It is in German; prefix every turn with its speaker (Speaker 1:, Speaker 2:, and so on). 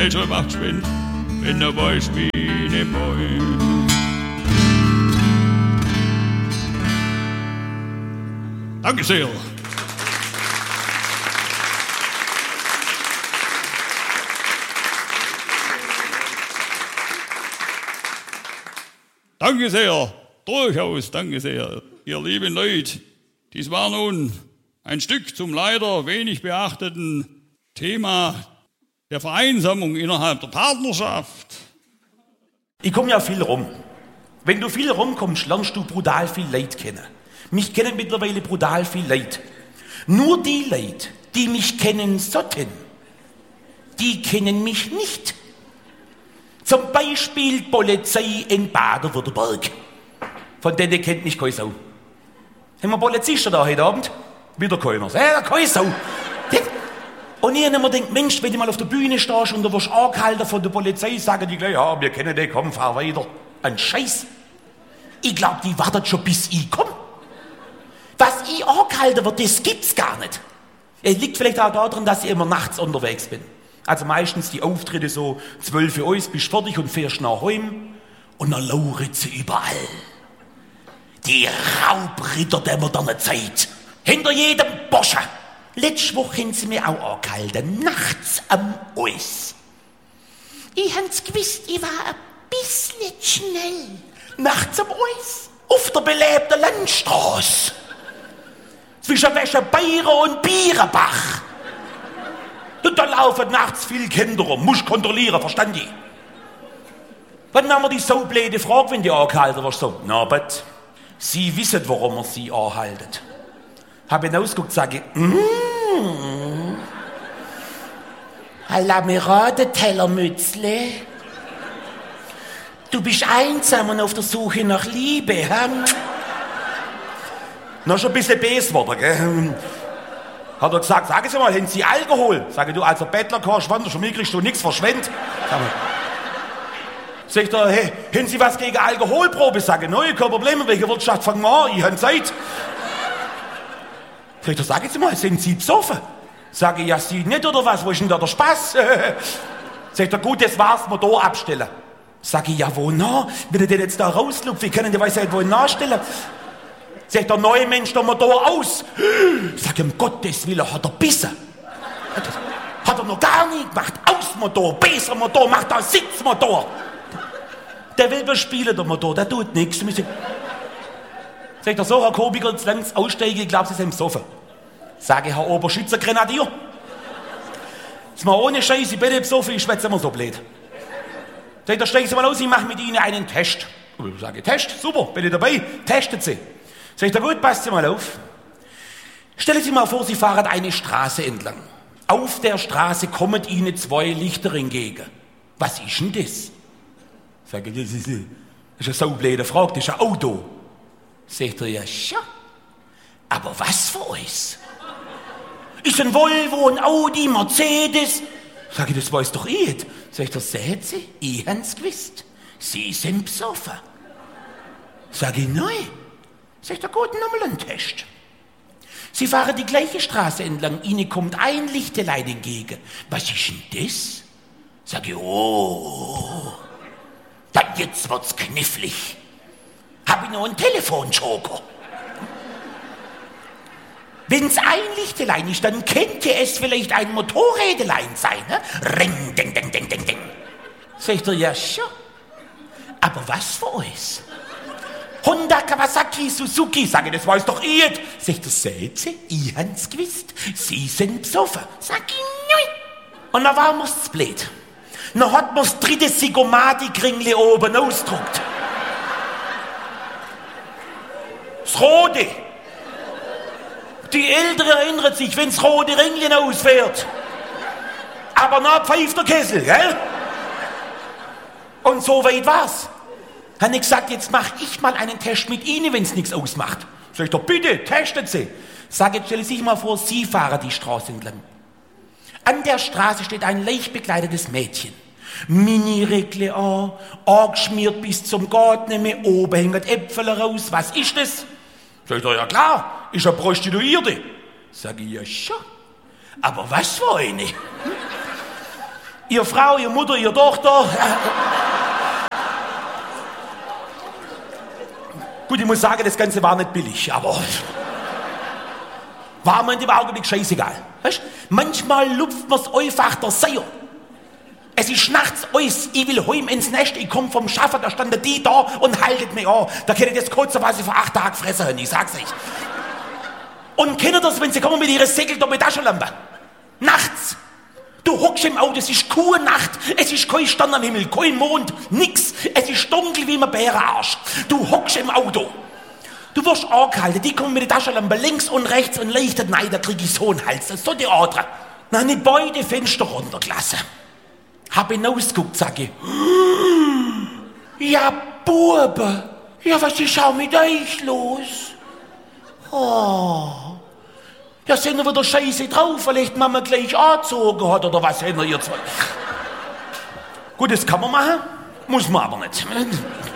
Speaker 1: Welcher macht Schwind, wenn der Bäusch wie ne Bäum. Danke sehr. Danke sehr, durchaus, danke sehr, ihr lieben Leute. Dies war nun ein Stück zum leider wenig beachteten Thema der Vereinsamung innerhalb der Partnerschaft.
Speaker 2: Ich komme ja viel rum. Wenn du viel rumkommst, lernst du brutal viel Leid kennen. Mich kennen mittlerweile brutal viel Leid. Nur die Leute, die mich kennen sollten, die kennen mich nicht. Zum Beispiel die Polizei in Baden-Württemberg. Von denen kennt mich keine Sau. Haben wir Polizisten da heute Abend? Wieder keiner. Keine Sau. Und ich habe mir gedacht, Mensch, wenn du mal auf der Bühne stehst und du wirst angehalten von der Polizei, sagen die gleich, ja, wir kennen den, komm, fahr weiter. Ein Scheiß. Ich glaube, die wartet schon, bis ich komme. Was ich angehalten wird, das gibt's gar nicht. Es liegt vielleicht auch daran, dass ich immer nachts unterwegs bin. Also meistens die Auftritte so 12 Uhr, bist fertig und fährst nach Heim und dann lauert sie überall. Die Raubritter der modernen Zeit. Hinter jedem Bursche. Letzte Woche haben sie mir auch angehalten, nachts am Eis. Ich hab's gewusst, ich war ein bisschen schnell. Nachts am Eis, auf der belebten Landstraße. Zwischen Wäschebayern und Bierenbach. Und da laufen nachts viele Kinder rum, musst kontrollieren, verstand ich? Dann haben wir die so blöde Frage, wenn die angehalten wird, so, na, aber Sie wissen, warum wir Sie anhalten. Hab hinausgeguckt, sage Lass mich raten, Tellermützle. Du bist einsam und auf der Suche nach Liebe, hä? Noch schon ein bisschen bes geworden, gell? Hat er gesagt, sagen Sie mal, haben Sie Alkohol? Sage du, also Bettler, kein Schwander, schon mir kriegst du nichts verschwendet. Sagt er, hey, haben Sie was gegen Alkoholprobe? Sage, nein, kein Problem, welche Wirtschaft fangen wir an? Ich habe Zeit. Sagt er, sagen Sie mal, sind Sie besoffen? Sage ich, ja, Sie nicht oder was? Wo ist denn da der Spaß? Sagt er, gut, das war's, Motor abstellen. Sage ich, ja, wo na? Wenn ihr den jetzt da rauslupft, wie können die weiß nicht, wo ihn nachstellen? Sagt der neue Mensch der Motor aus. Sag ich, um Gottes Willen, hat er bissen. Hat er noch gar nicht gemacht. Ausmotor, besser Motor, macht er Sitzmotor. Der will bespielen, der Motor, der tut nichts. Sagt er so, Herr Kobiger, jetzt langsam aussteigen, ich glaube, Sie sind besoffen. Sage ich, Herr Oberschützengrenadier. Jetzt mal ohne Scheiß, ich bin nicht besoffen, ich schwätze immer so blöd. Sagt er, steigen Sie mal aus, ich mache mit Ihnen einen Test. Ich sage, Test, super, bin ich dabei, testet Sie. Sagt er, gut, passt Sie mal auf. Stellen Sie mal vor, Sie fahren eine Straße entlang. Auf der Straße kommen Ihnen 2 Lichter entgegen. Was ist denn das? Sag ich, das ist eine saublöde Frage, das ist ein Auto. Sagt er, ja, schon. Aber was für uns? Ist ein Volvo, ein Audi, Mercedes? Sag ich, das weiß doch ich nicht. Sagt er, sehen Sie, ich hab's gewusst. Sie sind besoffen. Sag ich, nein. Sagt er, gut, nochmal ein Test. Sie fahren die gleiche Straße entlang, Ihnen kommt ein Lichtelein entgegen. Was ist denn das? Sag ich, oh, dann jetzt wird's knifflig. Hab ich noch einen Telefonjoker? Wenn's ein Lichtelein ist, dann könnte es vielleicht ein Motorrädelein sein, ne? Ring, ding, ding, ding, ding, ding. Sagt er, ja, schon. Aber was für uns? Honda, Kawasaki, Suzuki. Sag ich, das weiß doch ich nicht. Sagt er, seht Sie, ich hab's gewusst. Sie sind besoffen. Sag ich, nein. Und dann war mir's zu blöd. Dann hat mir's 3. Sigomati-Kringli oben ausgedruckt. Das Rote. Die Ältere erinnert sich, wenn's rote Ringchen ausfährt. Aber na pfeift der Kessel, gell? Und so weit war's. Habe ich gesagt, jetzt mache ich mal einen Test mit Ihnen, wenn's nichts ausmacht. Sag ich doch, bitte, testet Sie. Sag, jetzt stellen Sie sich mal vor, Sie fahren die Straße entlang. An der Straße steht ein leicht bekleidetes Mädchen. Mini-Regle an, angeschmiert bis zum Garten, mehr oben hängen Äpfel raus. Was ist das? Sag ich doch, ja klar, ist eine Prostituierte. Sag ich, ja schon. Aber was für eine? Ihr Frau, ihr Mutter, ihr Tochter. Gut, ich muss sagen, das Ganze war nicht billig, aber war mir in dem Augenblick scheißegal. Weißt? Manchmal lupft mir's einfach der Seier. Es ist nachts alles, ich will heim ins Nest, ich komm vom Schaffen, da standen die da und haltet mich an. Da könnt ihr das kotzen, was sie vor 8 Tagen fressen haben, ich sag's euch. Und kennt ihr das, wenn sie kommen mit ihrer Segeltaschenlampe? Nachts. Du hockst im Auto, es ist keine Nacht, es ist kein Stern am Himmel, kein Mond, nix. Es ist dunkel wie ein Bärenarsch. Du hockst im Auto. Du wirst angehalten, die kommen mit der Taschenlampe links und rechts und leuchtet, nein, da krieg ich so einen Hals, das ist so die andere. Dann nicht beide Fenster runtergelassen. Hab hinausgeguckt, sag ich. Ja, Bube, ja, was ist auch mit euch los? Oh. Ja, sind wir wieder scheiße drauf, vielleicht Mama gleich angezogen hat oder was, ihr zwei. Gut, das kann man machen, muss man aber nicht.